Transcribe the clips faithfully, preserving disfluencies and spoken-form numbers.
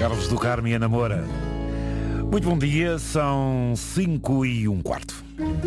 Carlos do Carmo e Ana Moura. Muito bom dia, são cinco e um quarto.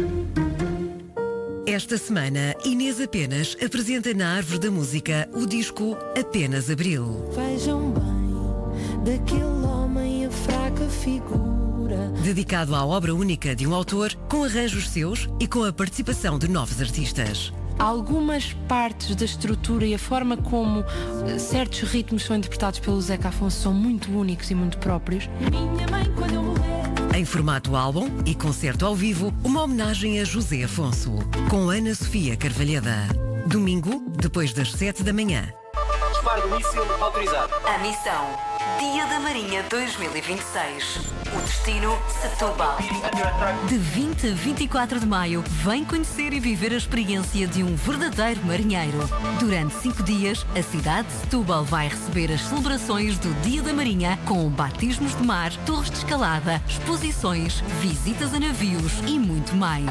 Esta semana, Inês Apenas apresenta na Árvore da Música o disco Apenas Abril. Vejam bem, daquele homem a fraca figura. Dedicado à obra única de um autor, com arranjos seus e com a participação de novos artistas. Algumas partes da estrutura e a forma como uh, certos ritmos são interpretados pelo Zeca Afonso são muito únicos e muito próprios. Minha mãe, quando eu morrer. Em formato álbum e concerto ao vivo, uma homenagem a José Afonso, com Ana Sofia Carvalhada. Domingo, depois das sete da manhã. Disparo do míssil autorizado. A missão Dia da Marinha dois mil e vinte e seis. O destino Setúbal. De vinte a vinte e quatro de maio, vem conhecer e viver a experiência de um verdadeiro marinheiro. Durante cinco dias, a cidade de Setúbal vai receber as celebrações do Dia da Marinha com batismos de mar, torres de escalada, exposições, visitas a navios e muito mais.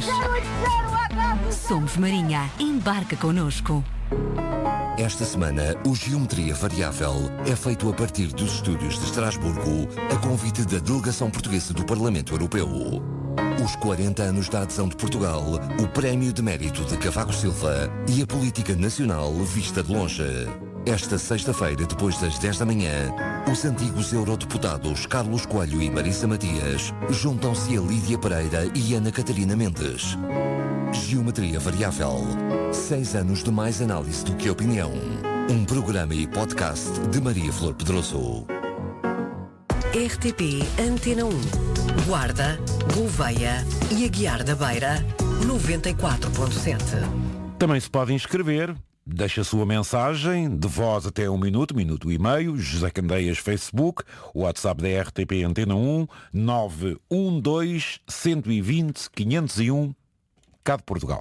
Somos Marinha. Embarca connosco. Esta semana, o Geometria Variável é feito a partir dos estúdios de Estrasburgo, a convite da Delegação Portuguesa do Parlamento Europeu. Os quarenta anos da adesão de Portugal, o Prémio de Mérito de Cavaco Silva e a política nacional vista de longe. Esta sexta-feira, depois das dez da manhã, os antigos eurodeputados Carlos Coelho e Marisa Matias juntam-se a Lídia Pereira e Ana Catarina Mendes. Geometria Variável. Seis anos de mais análise do que opinião. Um programa e podcast de Maria Flor Pedroso. R T P Antena um. Guarda, Gouveia e Aguiar da Beira, noventa e quatro ponto sete. Também se pode inscrever. Deixa a sua mensagem, de voz até um minuto, minuto e meio. José Candeias, Facebook, o WhatsApp da R T P Antena um, nove um dois, um dois zero, quinhentos e um, cá de Portugal.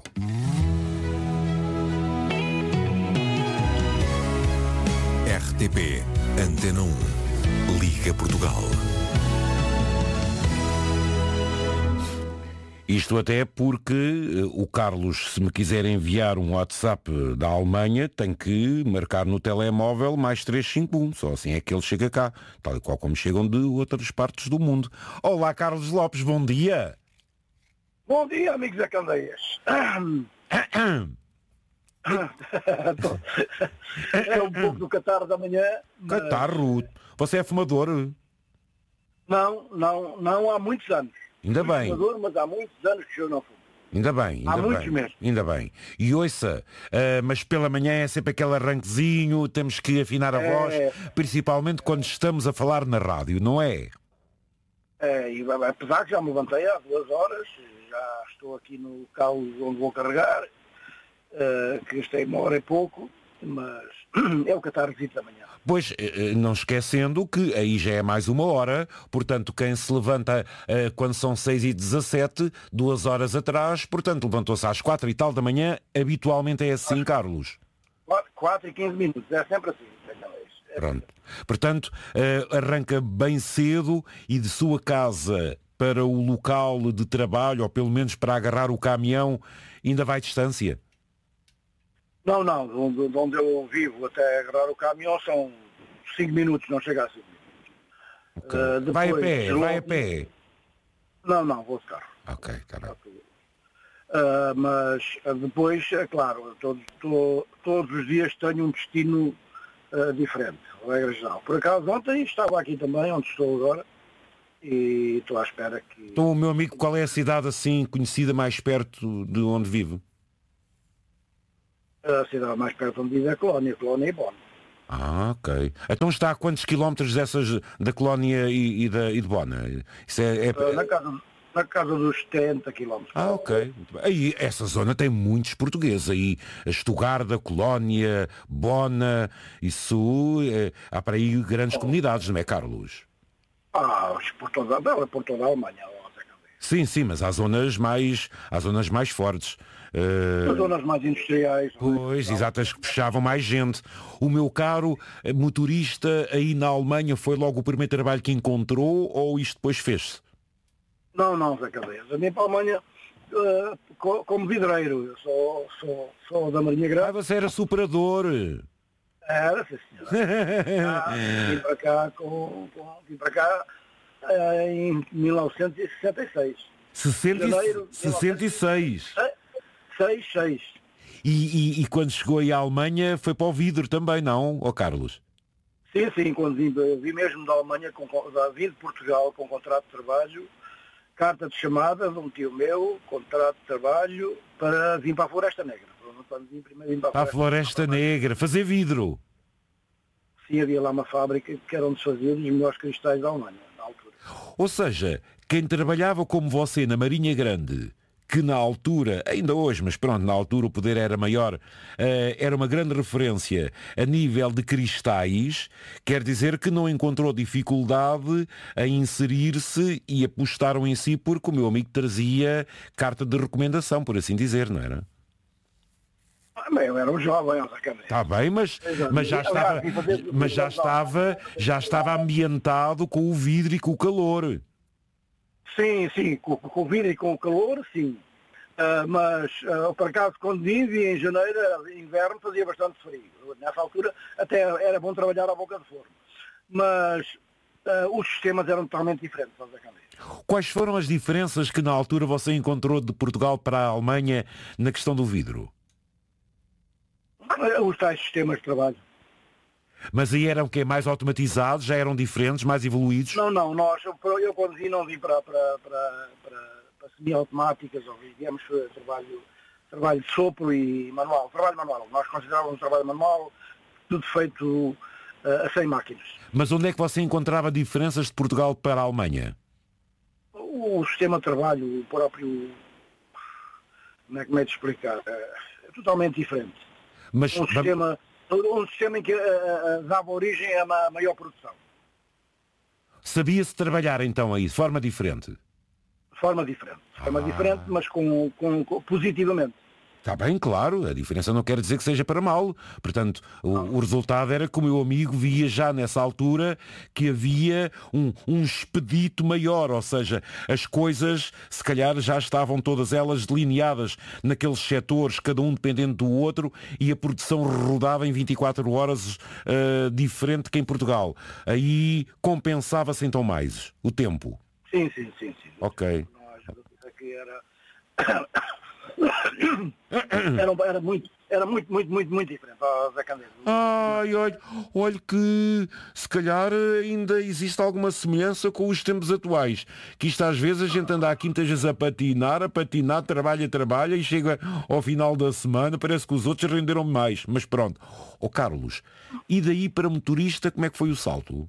R T P Antena um. Liga Portugal. Isto até porque uh, o Carlos, se me quiser enviar um WhatsApp da Alemanha, tem que marcar no telemóvel mais trezentos e cinquenta e um. Só assim é que ele chega cá, tal e qual como chegam de outras partes do mundo. Olá, Carlos Lopes, bom dia. Bom dia, amigos da Candeias. É um pouco do catarro da manhã. Mas... Catarro? Você é fumador? Não, não, não há muitos anos. Ainda Fui bem. fumador, mas há muitos anos que eu não fumo. Ainda bem, ainda há bem. muitos mesmo. Ainda bem. E ouça, uh, mas pela manhã é sempre aquele arranquezinho, temos que afinar a É... voz, principalmente quando estamos a falar na rádio, não é? É, e, apesar que já me levantei há duas horas, já estou aqui no local onde vou carregar, uh, que gastei uma hora e pouco, mas é o catarrozinho da manhã. Pois, não esquecendo que aí já é mais uma hora, portanto, quem se levanta uh, quando são seis e dezassete, duas horas atrás, portanto, levantou-se às quatro e tal da manhã, habitualmente é assim, Carlos? quatro e quinze minutos, é sempre assim. É Pronto. Portanto, uh, arranca bem cedo e de sua casa para o local de trabalho, ou pelo menos para agarrar o caminhão, ainda vai distância? Não, não, de onde, de onde eu vivo até agarrar o caminhão são cinco minutos, não chega a cinco minutos. Okay. Uh, depois, vai a pé, logo... vai a pé. Não, não, vou de carro. Ok, está bem. Uh, mas uh, depois, é claro, todos, to, todos os dias tenho um destino uh, diferente, regra geral. Por acaso, ontem estava aqui também, onde estou agora, e estou à espera que... Então, meu amigo, qual é a cidade assim conhecida mais perto de onde vive? A cidade mais perto onde vive é a Colónia, a Colónia e Bona. Ah, ok. Então está a quantos quilómetros dessas da Colónia e, e, da, e de Bona? Isso é, é... Uh, na, casa, na casa dos setenta quilómetros. Ah, ok. Muito bem. Aí, essa zona tem muitos portugueses. Aí, Estugarda, Colónia, Bona, isso... É, há para aí grandes oh. comunidades, não é, Carlos? Ah, por toda, não, por toda a Alemanha. Sim, sim, mas há zonas mais, há zonas mais fortes. Uh... As zonas mais industriais. Pois, exatas, que puxavam mais gente. O meu caro motorista aí na Alemanha foi logo o primeiro trabalho que encontrou ou isto depois fez-se? Não, não, Zé Candeias. A minha para a Alemanha uh, como vidreiro. Eu sou, sou, sou da Marinha Grande. Ah, você era superador. Era, sim, senhora. Ah, vim para cá, com, com, vim para cá eh, em mil novecentos e sessenta e seis. sessenta, sessenta e seis. seis, seis. E, e, e quando chegou aí à Alemanha foi para o vidro também, não, ó Carlos? Sim, sim, quando vim, vim mesmo da Alemanha, com, vim de Portugal com contrato de trabalho, carta de chamada de um tio meu, contrato de trabalho, para vir para a Floresta Negra. Quando vim primeiro vim para a Para a Floresta, Floresta Negra, fazer vidro. Sim, havia lá uma fábrica que era onde se fazia os melhores cristais da Alemanha, na altura. Ou seja, quem trabalhava como você na Marinha Grande, que na altura, ainda hoje, mas pronto, na altura o poder era maior, eh, era uma grande referência a nível de cristais, quer dizer que não encontrou dificuldade em inserir-se e apostaram em si porque o meu amigo trazia carta de recomendação, por assim dizer, não era? Ah, bem, eu era um jovem, Está bem, mas, mas já estava, mas já estava, já estava ambientado com o vidro e com o calor. Sim, sim, com, com o vidro e com o calor, sim. Uh, mas, uh, por acaso, quando vim, vim em janeiro, era inverno, fazia bastante frio. Nessa altura, até era bom trabalhar à boca de forno. Mas uh, os sistemas eram totalmente diferentes. Quais foram as diferenças que na altura você encontrou de Portugal para a Alemanha na questão do vidro? Os tais sistemas de trabalho. Mas aí eram o quê? Mais automatizados? Já eram diferentes? Mais evoluídos? Não, não. Nós, eu, eu quando vim, não vim para, para, para, para, para semi-automáticas, ou viemos trabalho, trabalho de sopro e manual. Trabalho manual. Nós considerávamos um trabalho manual, tudo feito uh, a cem máquinas. Mas onde é que você encontrava diferenças de Portugal para a Alemanha? O, o sistema de trabalho, o próprio... Como é que me é de explicar? É totalmente diferente. Mas, um, sistema, um sistema em que uh, uh, dava origem a uma maior produção. Sabia-se trabalhar então aí, de forma diferente? De forma diferente. De forma ah. diferente, mas com, com, com, positivamente. Está bem, claro, a diferença não quer dizer que seja para mal. Portanto, o, o resultado era que o meu amigo via já nessa altura que havia um, um expedito maior, ou seja, as coisas se calhar já estavam todas elas delineadas naqueles setores, cada um dependente do outro, e a produção rodava em vinte e quatro horas uh, diferente que em Portugal. Aí compensava-se então mais o tempo. Sim, sim, sim. sim. Ok. Aqui era... Era, era muito, era muito, muito, muito, muito diferente. Oh, Zé Candeiro. Ai, olha, olha que se calhar ainda existe alguma semelhança com os tempos atuais. Que isto às vezes a gente anda aqui muitas vezes a patinar, a patinar, trabalha, trabalha e chega ao final da semana, parece que os outros renderam mais. Mas pronto. Ó Carlos, e daí para motorista como é que foi o salto?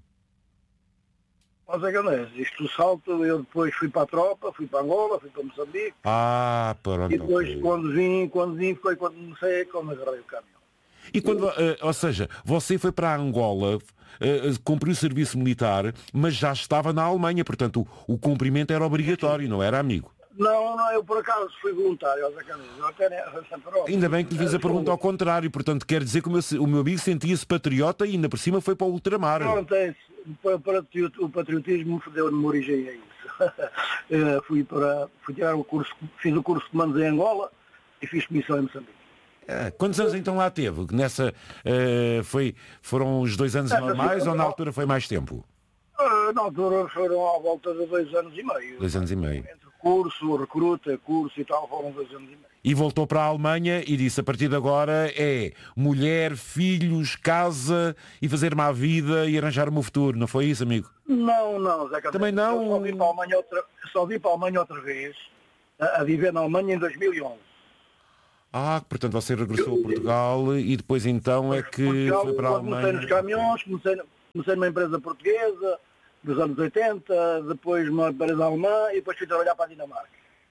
Mas é que não é, isto o salto, eu depois fui para a tropa, fui para Angola, fui para Moçambique. Ah, pronto. E depois okay. quando vim, quando vim foi quando comecei, quando agarrei o caminhão. E quando, uh, ou seja, você foi para Angola, uh, cumpriu o serviço militar, mas já estava na Alemanha, portanto o, o cumprimento era obrigatório, não era, amigo? Não, não, eu por acaso fui voluntário aos Acanis. Ainda bem que lhe fiz a pergunta ao contrário, portanto quer dizer que o meu, o meu amigo sentia-se patriota e ainda por cima foi para o ultramar. Não acontece, o patriotismo deu-me origem a isso. fui, para, fui tirar o curso, fiz o curso de comandos em Angola e fiz comissão em Moçambique. Ah, quantos anos então lá teve? Nessa, uh, foi, foram os dois anos normais ou na altura foi mais tempo? Uh, na altura foram à volta de dois anos e meio. Dois anos e meio. Entre curso, recruta, curso e tal, foram dois anos e meio. E voltou para a Alemanha e disse, a partir de agora é mulher, filhos, casa e fazer-me à vida e arranjar o meu futuro. Não foi isso, amigo? Não, não, Zé Candeiro. Também não? Eu só vim para a Alemanha outra, só vim para a Alemanha outra vez, a, a viver na Alemanha em dois mil e onze. Ah, portanto você regressou a Portugal e depois então é que Portugal, foi para a Alemanha. Comecei nos caminhões, comecei, comecei numa empresa portuguesa dos anos oitenta, depois uma empresa alemã e depois fui trabalhar para a Dinamarca.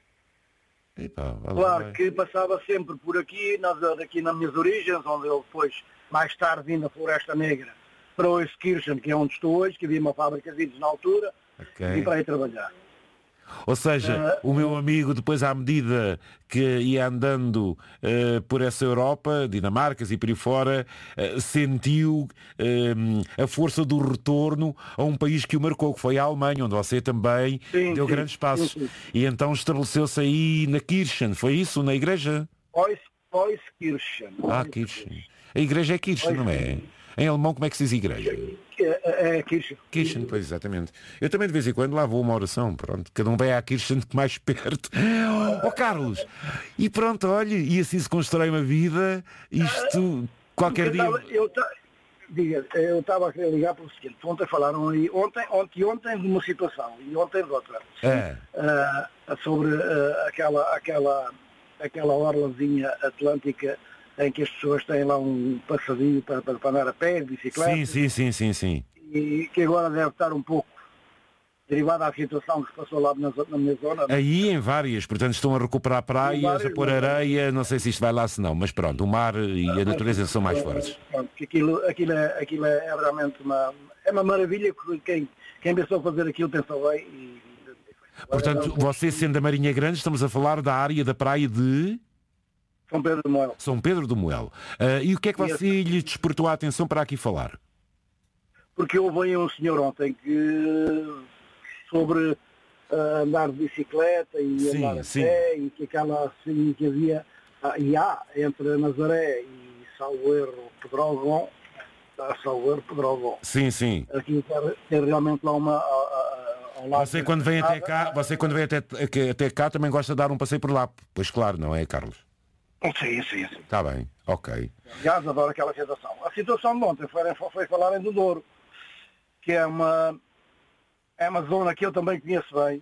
Epa, vale, claro vai. que passava sempre por aqui, nas, aqui nas minhas origens, onde eu depois, mais tarde, vim da Floresta Negra para o Euskirchen, que é onde estou hoje, que havia uma fábrica de vidros na altura, okay. e para aí trabalhar. Ou seja, uh, o meu amigo, depois à medida que ia andando uh, por essa Europa, Dinamarcas e por aí fora, uh, sentiu uh, a força do retorno a um país que o marcou, que foi a Alemanha, onde você também sim, deu sim, grandes passos. Sim, sim. E então estabeleceu-se aí na Kirchen, foi isso? Na igreja? Euskirchen. Ah, Kirchen. A igreja é Kirchen, não é? Em alemão, como é que se diz igreja? É, é Kirchen. Kirchen, pois, exatamente. Eu também de vez em quando lá vou uma oração, pronto. Cada um vai à Kirchen mais perto. Ó oh, Carlos, e pronto, olha, e assim se constrói uma vida, isto, qualquer dia... Eu, diga, eu estava a querer ligar pelo seguinte, ontem falaram aí, ontem, ontem, ontem de uma situação, e ontem de outra, é. uh, sobre uh, aquela, aquela, aquela orlazinha atlântica em que as pessoas têm lá um passadinho para, para, para andar a pé, de bicicleta. Sim, sim, sim, sim, sim. E que agora deve estar um pouco derivada à situação que se passou lá na, na minha zona. Aí em várias, portanto estão a recuperar praias, várias, a pôr areia, não sei se isto vai lá se não, mas pronto, o mar e a natureza são mais fortes. Pronto, aquilo, aquilo, é, aquilo é realmente uma, é uma maravilha, que quem, quem pensou fazer aquilo pensou bem. E, portanto, você sendo da Marinha Grande, estamos a falar da área da praia de... São Pedro do Moel. São Pedro do Moel. Uh, e o que é que você lhe despertou a atenção para aqui falar? Porque houve aí um senhor ontem que sobre uh, andar de bicicleta e sim, andar a sim. pé e que aquela assim que havia uh, e há entre Nazaré e salvo erro Pedrógão, salvo erro Pedrógão. Sim, sim. Aqui tem realmente lá uma... Uh, uh, você quando vem até cá, você quando vem até, até cá também gosta de dar um passeio por lá. Pois claro, não é, Carlos? Sim, sim, sim. Está bem, ok. Aliás, adoro aquela situação. A situação de ontem foi, foi falarem do Douro, que é uma, é uma zona que eu também conheço bem.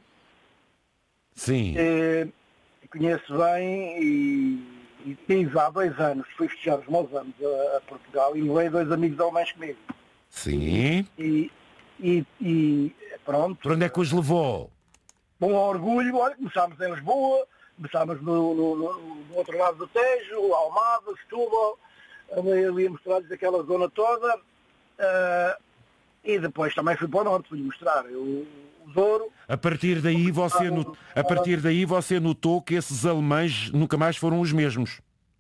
Sim. E, conheço bem e, e tive há dois anos, fui festejar os meus anos a, a Portugal e levei dois amigos alemães comigo. Sim. E, e, e pronto. Por onde é que os levou? Com orgulho, olha, começámos em Lisboa, começámos no, no, no, no outro lado do Tejo, Almada, Setúbal, ali, ali a mostrar-lhes aquela zona toda, uh, e depois também fui para o norte, fui mostrar o, o Douro. A partir daí você not... a partir daí você notou que esses alemães nunca mais foram os mesmos.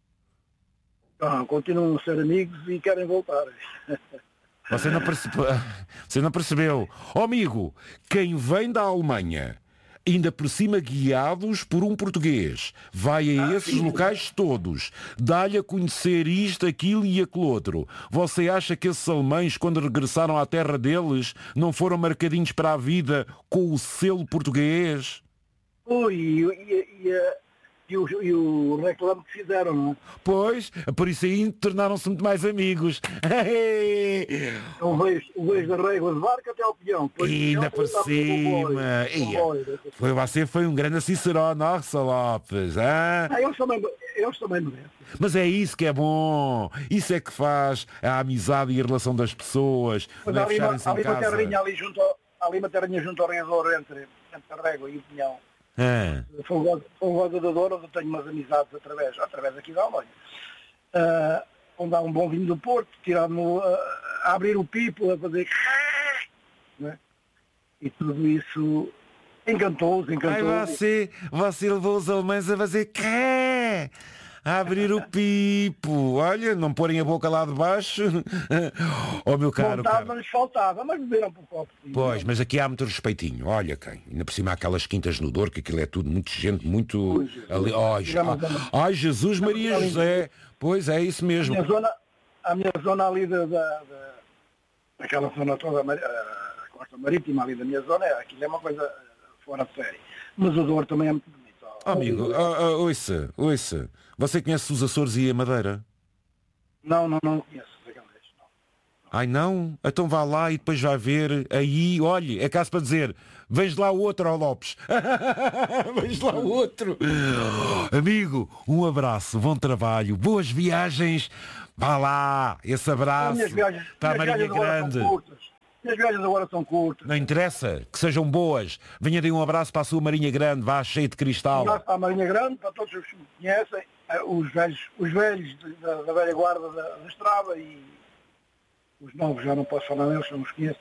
Não, continuam a ser amigos e querem voltar. Você não percebeu? Você não percebeu? Oh, amigo, quem vem da Alemanha, ainda por cima guiados por um português, vai a esses locais todos, dá-lhe a conhecer isto, aquilo e aquele outro. Você acha que esses alemães, quando regressaram à terra deles, não foram marcadinhos para a vida com o selo português? Ui, e, e, e, e, o, e o reclame que fizeram, não é? Pois, por isso aí tornaram-se muito mais amigos. O vejo, o vejo da régua de barco até ao peão. E ainda por cima. Foi, você foi um grande Cicerone, nossa Lopes. Ah? Ah, eles também, eles também merecem. Mas é isso que é bom. Isso é que faz a amizade e a relação das pessoas. Mas não é ali, uma, fecharem-se em ali uma casa. terrinha ali junto ao, ali uma terrinha junto ao Riadouro entre, entre a régua e o pinhão. Ah. Fongosa da Douro, onde eu tenho umas amizades através, através aqui da Alemanha. Uh, onde há um bom vinho do Porto, tirado no, uh, a abrir o pipo, a fazer... Né? E tudo isso encantou-os, encantou. Ai, você, você levou os alemães a fazer... A abrir o pipo. Olha, não porem a boca lá de baixo. Oh, meu caro. Vontade não lhes faltava, mas beberam por copo. Pois, mas aqui há muito respeitinho. Olha quem. Ainda por cima há aquelas quintas no Douro, que aquilo é tudo muito gente, muito... Ali... Ai, ai, Jesus Maria José. Pois é, isso mesmo. A minha zona, a minha zona ali da... da, da aquela zona toda, a costa marítima ali da minha zona, aquilo é uma coisa fora de série. Mas o Douro também é muito bonito. Oh, amigo, oh, oh, ouça, ouça. Você conhece os Açores e a Madeira? Não, não, não conheço. Não. Ai não? Então vá lá e depois vai ver. Aí, olhe, é caso para dizer, vens lá o outro, ó Lopes. Vens lá o outro. Amigo, um abraço, bom trabalho, boas viagens. Vá lá, esse abraço. Viagens, para a Marinha Grande. As viagens agora são curtas. Não interessa, que sejam boas. Venha de um abraço para a sua Marinha Grande, vá cheio de cristal. Um abraço para a Marinha Grande, para todos os que me conhecem, os velhos, os velhos da, da velha guarda da, da estrada e os novos, já não posso falar neles, não os conheço.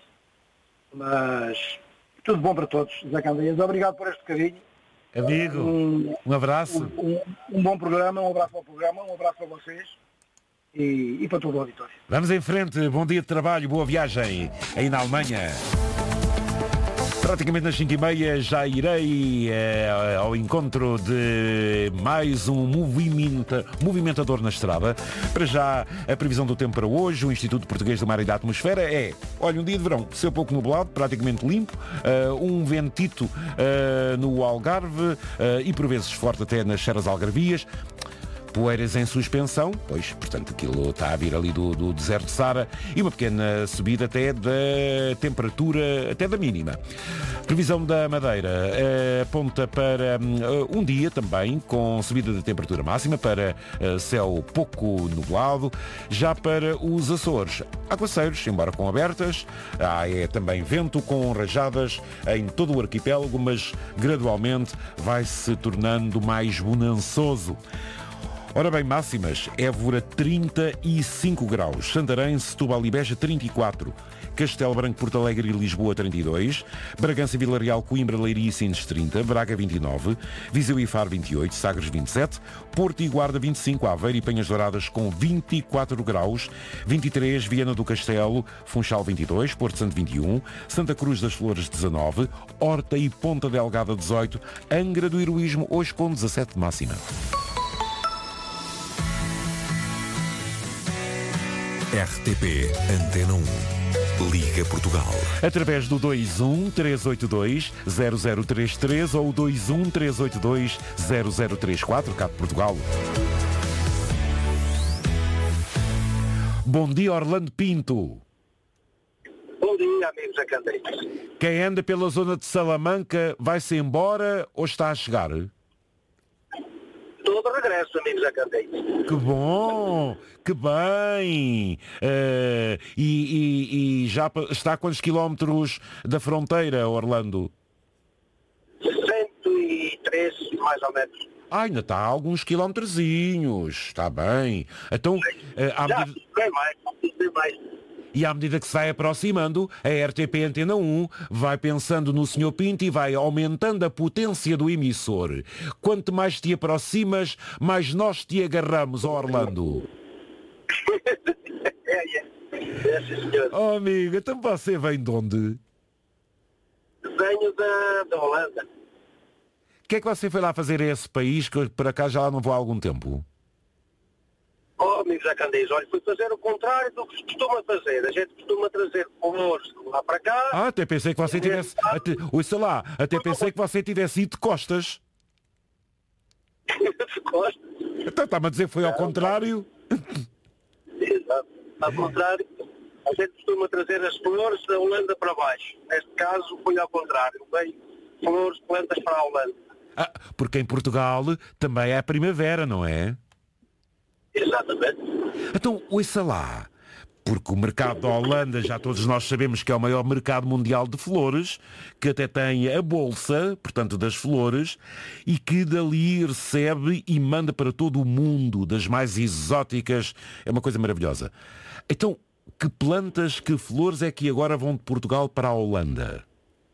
Mas tudo bom para todos, Zé Candeias. Obrigado por este carinho. Amigo, um, um abraço. Um, um, um bom programa, um abraço ao programa, um abraço para vocês. E, e para todo o auditório. Vamos em frente, bom dia de trabalho, boa viagem aí na Alemanha. Praticamente nas cinco e meia já irei eh, ao encontro de mais um movimenta, movimentador na estrada. Para já, a previsão do tempo para hoje, o Instituto Português do Mar e da Atmosfera é, olha, um dia de verão, céu pouco nublado, praticamente limpo, uh, um ventito uh, no Algarve uh, e por vezes forte até nas serras algarvias. Poeiras em suspensão, pois, portanto, aquilo está a vir ali do, do deserto de Sara, e uma pequena subida até da temperatura, até da mínima. Previsão da Madeira eh, aponta para um, um dia também com subida da temperatura máxima, para uh, céu pouco nublado. Já para os Açores, aguaceiros, embora com abertas, há é também vento com rajadas em todo o arquipélago, mas gradualmente vai se tornando mais bonançoso. Ora bem, máximas: Évora trinta e cinco graus, Santarém, Setúbal e Beja trinta e quatro, Castelo Branco, Porto Alegre e Lisboa trinta e dois, Bragança, Vila Real, Coimbra, Leiria e Sines trinta, Braga vinte e nove, Viseu e Faro vinte e oito, Sagres vinte e sete, Porto e Guarda vinte e cinco, Aveiro e Penhas Douradas com vinte e quatro graus, vinte e três, Viana do Castelo, Funchal vinte e dois, Porto Santo vinte e um, Santa Cruz das Flores dezanove, Horta e Ponta Delgada dezoito, Angra do Heroísmo hoje com dezassete de máxima. R T P Antena um. Liga Portugal. Através do dois um três oito dois zero zero três três ou dois um três oito dois zero zero três quatro, cá de Portugal. Bom dia, Orlando Pinto. Bom dia, amigos acandeiros. Quem anda pela zona de Salamanca vai-se embora ou está a chegar? Estou de regresso, amigos acandeiros. Que bom, que bem. Uh, e, e, e já está a quantos quilómetros da fronteira, Orlando? cento e três, mais ou menos. Ah, ainda está a alguns quilómetrozinhos. Está bem. Então, uh, à Já, medida... bem mais, bem mais. E à medida que se vai aproximando, a R T P Antena um vai pensando no senhor Pinto e vai aumentando a potência do emissor. Quanto mais te aproximas, mais nós te agarramos, ó Orlando. é, é. É, sim, senhor. Oh, amigo, então você vem de onde? Venho da, da Holanda. O que é que você foi lá fazer a esse país, que por acaso já lá não vou há algum tempo? Oh, amigos acandeiros, olha, fui fazer o contrário do que se costuma fazer. A gente costuma trazer flores de lá para cá. Ah, até pensei que você tivesse... Até, ouça lá, até pensei que você tivesse ido de costas. De costas? Então está-me a dizer que foi ao contrário? Exato. Ao contrário, a gente costuma trazer as flores da Holanda para baixo. Neste caso foi ao contrário. Veio flores, plantas para a Holanda. Ah, porque em Portugal também é a primavera, não é? Exatamente. Então, ouça lá, porque o mercado da Holanda, já todos nós sabemos que é o maior mercado mundial de flores, que até tem a bolsa, portanto, das flores, e que dali recebe e manda para todo o mundo, das mais exóticas. É uma coisa maravilhosa. Então, que plantas, que flores é que agora vão de Portugal para a Holanda?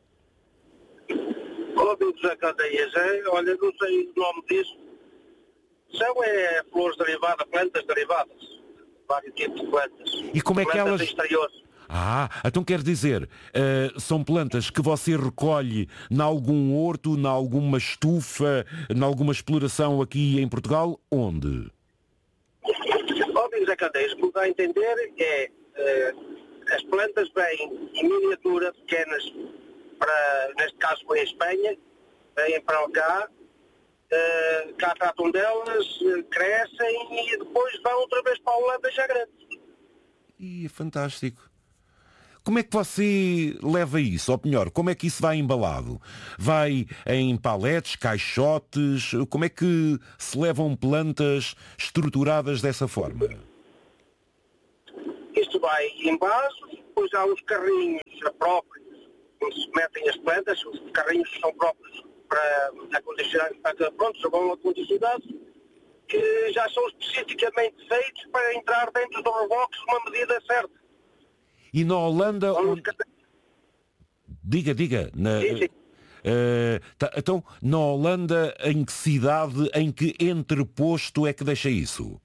Óbvio, José Candeias, é? Olha, não sei o nome disso. São é flores derivadas, plantas derivadas. Vários tipos de plantas. E como é que plantas elas... exteriores. Ah, então quer dizer, uh, são plantas que você recolhe em algum horto, em alguma estufa, em alguma exploração aqui em Portugal, onde? Óbvio, José Candeias, o que dá a entender é uh, as plantas vêm em miniatura, pequenas, para, neste caso foi em Espanha, vêm para cá, Uh, cá tratam delas, uh, crescem e depois vão outra vez para a Holanda já grandes. E é fantástico. Como é que você leva isso? Ou melhor, como é que isso vai embalado? Vai em paletes, caixotes? Como é que se levam plantas estruturadas dessa forma? Isto vai em vasos, depois há uns carrinhos próprios onde se metem as plantas, os carrinhos são próprios para acondicionar, para, pronto, já vão acondicionados, que já são especificamente feitos para entrar dentro do reboque numa medida certa. E na Holanda... Onde... Onde... Diga, diga. Na... Sim, sim. Uh, tá, então, na Holanda, em que cidade, em que entreposto é que deixa isso?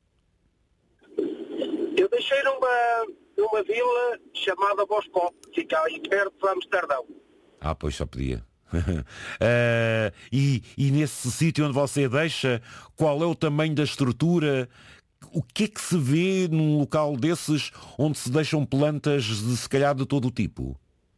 Eu deixei numa, numa vila chamada Boskop, que fica aí perto de Amsterdão. Ah, pois só podia. uh, e, e nesse sítio onde você deixa, qual é o tamanho da estrutura? O que é que se vê num local desses onde se deixam plantas de, se calhar, de todo o tipo?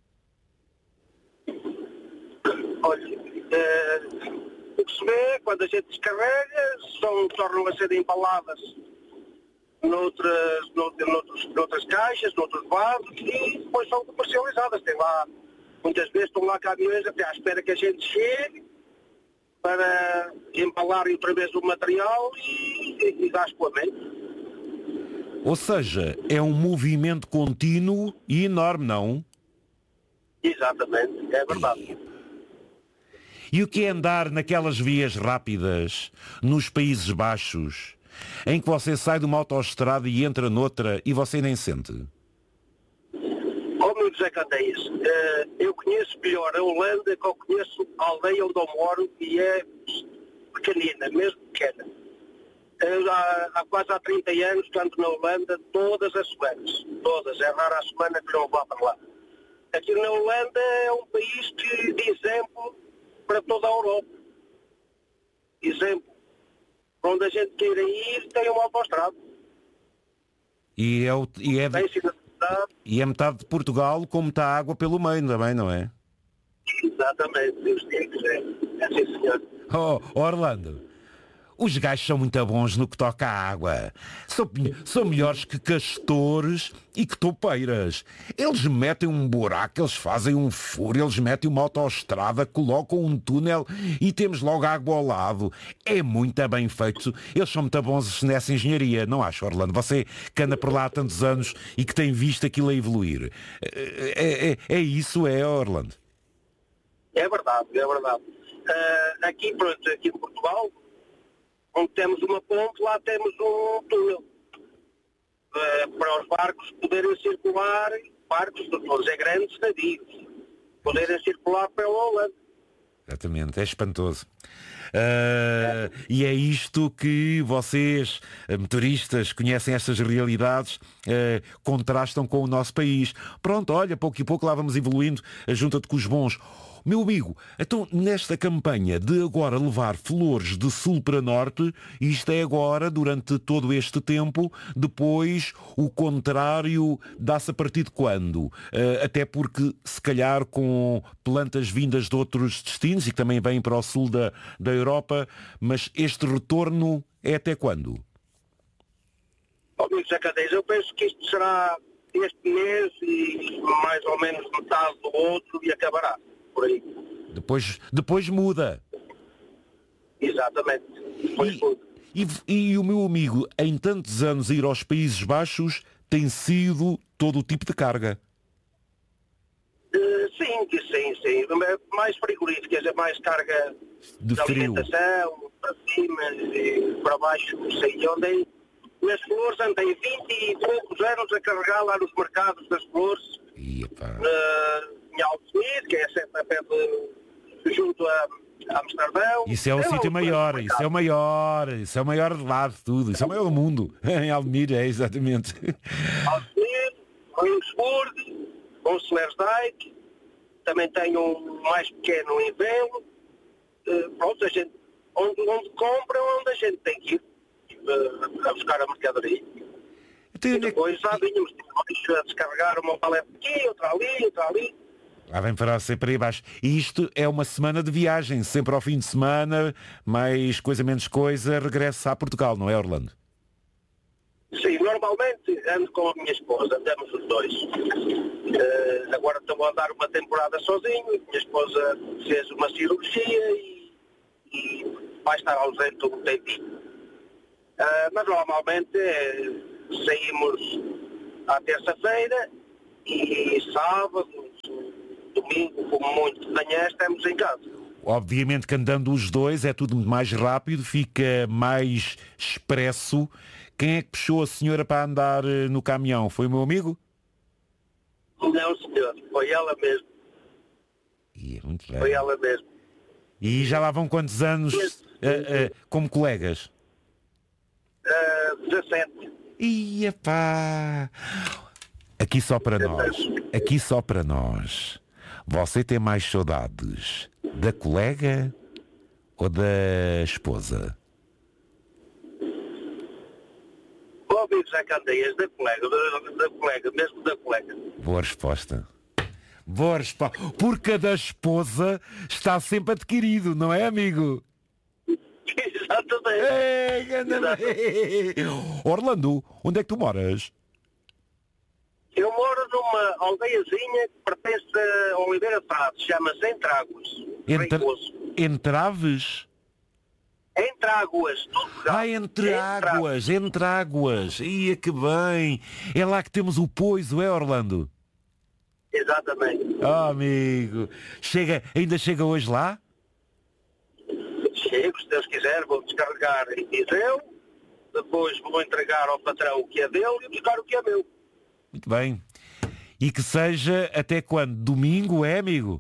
Olha, uh, o que se vê quando a gente descarrega são, tornam a ser embaladas noutras, noutras, noutras caixas, noutros vasos e depois são comercializadas. Tem lá, muitas vezes estão lá caminhões até à espera que a gente chegue para embalarem outra vez o material e, e, e dar escoamento. Ou seja, é um movimento contínuo e enorme, não? Exatamente, é verdade. E o que é andar naquelas vias rápidas, nos Países Baixos, em que você sai de uma autoestrada e entra noutra e você nem sente? Ó, meu José Candeias, eu conheço melhor a Holanda que eu conheço a aldeia onde eu moro e é pequenina, mesmo pequena. Eu, há, há quase há trinta anos que ando na Holanda todas as semanas. Todas, é rara a semana que não vá para lá. Aqui na Holanda é um país que, de exemplo para toda a Europa. Exemplo. Para onde a gente queira ir tem uma autoestrada. E é, o, e, é de, e é metade de Portugal como está a água pelo meio também, não é? Exatamente, Deus tem que ser. É sim, senhor. Oh, Orlando, os gajos são muito bons no que toca à água. São, são melhores que castores e que topeiras. Eles metem um buraco, eles fazem um furo, eles metem uma autoestrada, colocam um túnel e temos logo água ao lado. É muito bem feito. Eles são muito bons nessa engenharia, não acho, Orlando? Você que anda por lá há tantos anos e que tem visto aquilo a evoluir. É, é, é isso, é, Orlando? É verdade, é verdade. Uh, aqui, pronto, aqui em Portugal, onde temos uma ponte, lá temos um túnel uh, para os barcos poderem circular, barcos de todos, é grandes navios, poderem circular pela Holanda. Exatamente, é espantoso. Uh, e é isto que vocês, motoristas, conhecem estas realidades, uh, contrastam com o nosso país. Pronto, olha, pouco e pouco lá vamos evoluindo, junta-te com os bons. Meu amigo, então nesta campanha de agora levar flores de sul para norte, isto é agora, durante todo este tempo, depois o contrário dá-se a partir de quando? Uh, até porque, se calhar, com plantas vindas de outros destinos e que também vêm para o sul da, da Europa, mas este retorno é até quando? Ó, amigo José Candeias, eu penso que isto será este mês e mais ou menos metade do outro e acabará. Por aí. Depois, depois muda. Exatamente. Depois e, muda. E, e o meu amigo, em tantos anos ir aos Países Baixos, tem sido todo o tipo de carga. Uh, sim, sim, sim. Mais frigoríficas, é mais carga de, de alimentação, para cima e para baixo, sei onde. Nas flores andei vinte e poucos anos a carregar lá nos mercados das flores. Uh, em Alcemir, que é sempre a pé de, junto a, a Amsterdão. Isso é o é sítio maior, isso é o maior, isso é o maior de lá de tudo, isso é o maior do mundo. Em Almir, é exatamente. Alcemir, Williamsburg, Onselersdijk, também tem um mais pequeno em Velo. Uh, pronto, a gente, onde, onde compra, onde a gente tem que ir uh, a buscar a mercadoria. E depois já vínhamos a descarregar uma paleta aqui, outra ali, outra ali. Lá vem para sempre aí abaixo. E isto é uma semana de viagem, sempre ao fim de semana, mais coisa menos coisa, regressa a Portugal, não é, Orlando? Sim, normalmente ando com a minha esposa, andamos os dois. Uh, agora estou a andar uma temporada sozinho, minha esposa fez uma cirurgia e, e vai estar ausente um tempinho. Uh, mas normalmente é, saímos à terça-feira e sábado, domingo, como muito de manhã, estamos em casa. Obviamente que andando os dois é tudo mais rápido, fica mais expresso. Quem é que puxou a senhora para andar no caminhão? Foi o meu amigo? Não, senhor. Foi ela mesmo. E é muito bem. Foi ela mesmo. E já lá vão quantos anos uh, uh, como colegas? Uh, dezassete. Ia pá! Aqui só para nós. Aqui só para nós. você tem mais saudades da colega ou da esposa? O amigo José Candeias, da colega, da, da colega, mesmo da colega. Boa resposta. Boa resposta. Porque a da esposa está sempre adquirido, não é, amigo? Exatamente. É, Exatamente. Orlando, onde é que tu moras? Eu moro numa aldeiazinha que pertence a Oliveira Frade, chama-se Entráguas. Entre... Reigoso. Entraves? Entráguas, tudo pegado. Ah, entre águas, entre águas. Ia que bem. É lá que temos o poiso, é, Orlando? Exatamente. Oh, amigo. Chega, ainda chega hoje lá? Chego, se Deus quiser, vou descarregar em Viseu, depois vou entregar ao patrão o que é dele e buscar o que é meu. Muito bem. E que seja até quando? Domingo, é, amigo?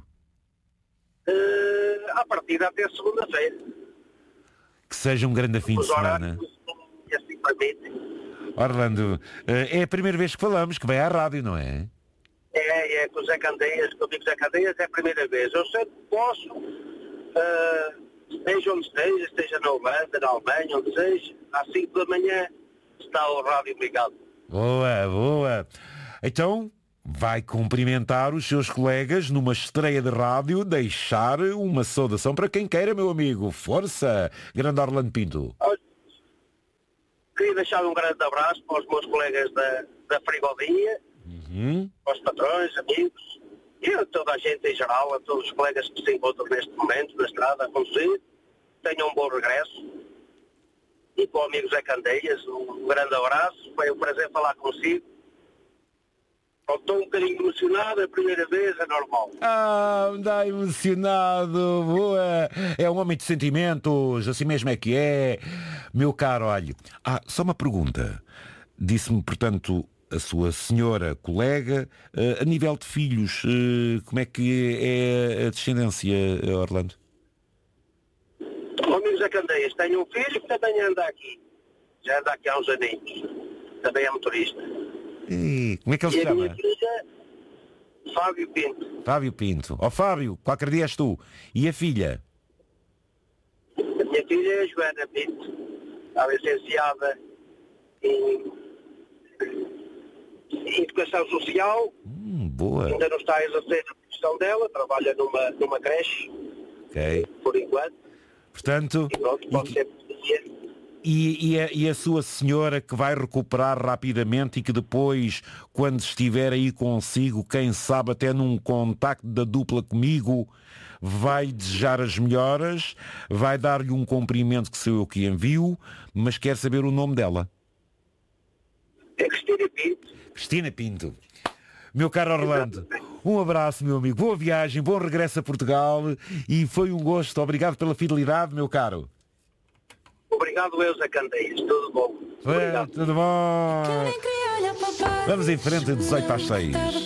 Uh, à partida até segunda-feira. Que seja um grande fim de semana. Assim permite. Orlando, é a primeira vez que falamos, que vem à rádio, não é? É, é com o Zé Candeias, com o amigo Zé Candeias, é a primeira vez. Eu sempre posso, uh, esteja onde esteja, esteja na Holanda, na Alemanha, onde seja, às cinco da manhã está o rádio ligado. Boa, boa. Então, vai cumprimentar os seus colegas numa estreia de rádio, deixar uma saudação para quem queira, meu amigo. Força, grande Orlando Pinto. Queria deixar um grande abraço para os meus colegas da, da Frigodia, uhum. Para os patrões, amigos, e a toda a gente em geral, a todos os colegas que se encontram neste momento na estrada a conduzir. Tenham um bom regresso. E para o amigo Zé Candeias, um grande abraço. Foi um prazer falar consigo. Estou um bocadinho emocionado, a primeira vez, é normal. Ah, me dá emocionado, boa. É um homem de sentimentos, assim mesmo é que é. Meu caro, olha. Ah, só uma pergunta. Disse-me, portanto, a sua senhora colega, a nível de filhos, como é que é a descendência, Orlando? O amigo Zé Candeias, tenho um filho que também anda aqui. Já anda aqui há uns aninhos. Também é motorista. E como é que ele e se chama? E a minha filha, Fábio Pinto. Fábio Pinto. Ó, oh, Fábio, qualquer dia és tu. E a filha? A minha filha é a Joana Pinto. Está licenciada em, em Educação Social. Hum, boa. Ainda não está a exercer a profissão dela. Trabalha numa, numa creche. Ok. Por enquanto. Portanto... E pronto, pode e... ser suficiente. E, e, a, e a sua senhora que vai recuperar rapidamente e que depois, quando estiver aí consigo, quem sabe até num contacto da dupla comigo, vai desejar as melhoras, vai dar-lhe um cumprimento que sou eu que envio, mas quer saber o nome dela. É Cristina Pinto. Cristina Pinto. Meu caro Orlando, um abraço, meu amigo. Boa viagem, bom regresso a Portugal e foi um gosto. Obrigado pela fidelidade, meu caro. Obrigado, eu, Zé Candeias. Tudo bom. É, tudo bom. Vamos em frente, dezoito às seis.